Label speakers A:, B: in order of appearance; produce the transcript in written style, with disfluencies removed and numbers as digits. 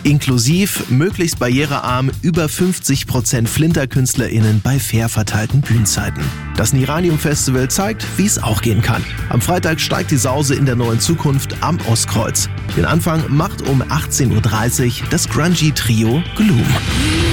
A: Inklusiv, möglichst barrierearm, über 50% FlinterkünstlerInnen bei fair verteilten Bühnenzeiten. Das Niranium Festival zeigt, wie es auch gehen kann. Am Freitag steigt die Sause in der neuen Zukunft am Ostkreuz. Den Anfang macht um 18:30 Uhr das Grungy-Trio Gloom.